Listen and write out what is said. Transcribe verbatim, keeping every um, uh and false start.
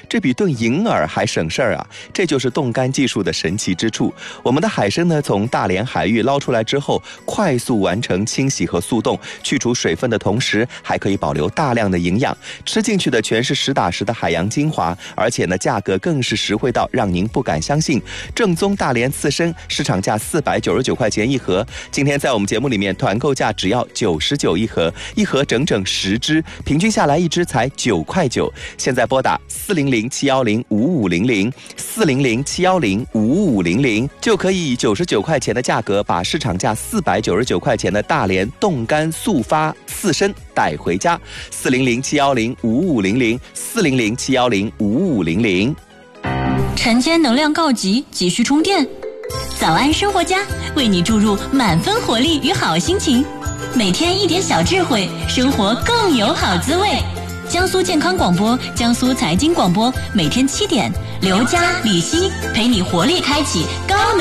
这比炖银耳还省事儿啊！这就是冻干技术的神奇之处。我们的海参呢，从大连海域捞出来之后，快速完成清洗和速冻，去除水分的同时，还可以保留大量的营养，吃进去的全是实打实的海洋精华，而且呢，价格更是实惠到让您不敢相信。正宗大连刺身市场价四百九十九块钱一盒，今天在我们节目里面团购价只要九十九一盒，一盒整整十只，平均下来一只才九块九。现在拨打四零零七幺零五五零零四零零七幺零五五零零，就可以以九十九块钱的价格把市场价四百九十九块钱的大连冻干速发刺身带回家。四零零七幺零五五零零四零零七幺零五五零零。 晨间能量告急，急需充电。早安生活家为你注入满分活力与好心情，每天一点小智慧，生活更有好滋味。江苏健康广播、江苏财经广播，每天七点，刘佳、李希陪你活力开启高能